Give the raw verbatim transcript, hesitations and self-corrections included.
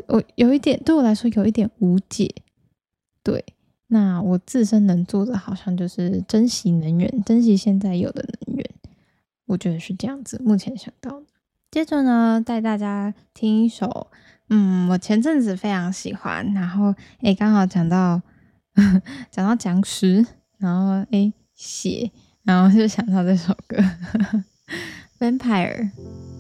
我有一点对我来说有一点无解。对，那我自身能做的好像就是珍惜能源，珍惜现在有的能源，我觉得是这样子，目前想到的。接着呢，带大家听一首，嗯，我前阵子非常喜欢，然后诶，刚好讲到讲到讲诗，然后诶写，然后就想到这首歌《Vampire》。